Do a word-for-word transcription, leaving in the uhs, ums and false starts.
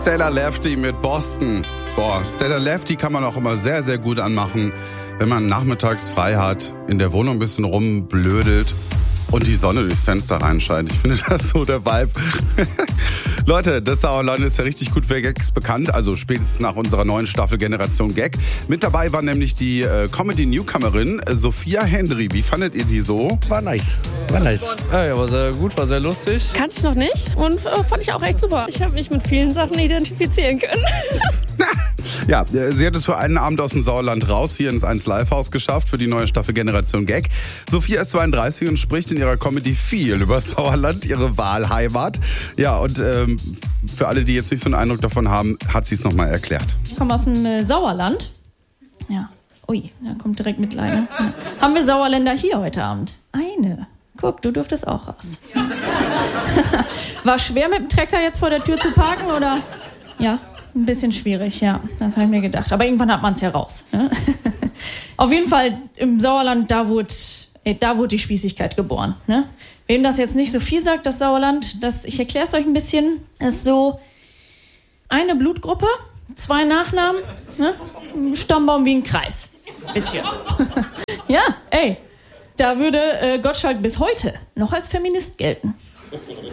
Stella Lefty mit Boston. Boah, Stella Lefty kann man auch immer sehr, sehr gut anmachen, wenn man nachmittags frei hat, in der Wohnung ein bisschen rumblödelt und die Sonne durchs Fenster reinscheint. Ich finde das so der Vibe. Leute, das Sauerland ist ja richtig gut für Gags bekannt, also spätestens nach unserer neuen Staffel Generation Gag. Mit dabei war nämlich die äh, Comedy-Newcomerin äh, Sophia Henry. Wie fandet ihr die so? War nice, war nice. Ja, ja, war sehr gut, war sehr lustig. Kannte ich noch nicht und äh, fand ich auch echt super. Ich habe mich mit vielen Sachen identifizieren können. Ja, sie hat es für einen Abend aus dem Sauerland raus hier ins eins Live-Haus geschafft für die neue Staffel Generation Gag. Sophia ist zweiunddreißig und spricht in ihrer Comedy viel über Sauerland, ihre Wahlheimat. Ja, und ähm, für alle, die jetzt nicht so einen Eindruck davon haben, hat sie es nochmal erklärt. Ich komme aus dem äh, Sauerland. Ja, ui, da kommt direkt Mitleid. Ne? Ja. Haben wir Sauerländer hier heute Abend? Eine. Guck, du durftest auch raus. War schwer mit dem Trecker jetzt vor der Tür zu parken, oder? Ja. Ein bisschen schwierig, ja. Das habe ich mir gedacht. Aber irgendwann hat man es ja raus. Ne? Auf jeden Fall im Sauerland, da wurde, da wurde die Spießigkeit geboren. Ne? Wem das jetzt nicht so viel sagt, das Sauerland, das, ich erkläre es euch ein bisschen, ist so eine Blutgruppe, zwei Nachnamen, ne? Stammbaum wie ein Kreis. Bisschen. Ja, ey, da würde äh, Gottschalk bis heute noch als Feminist gelten.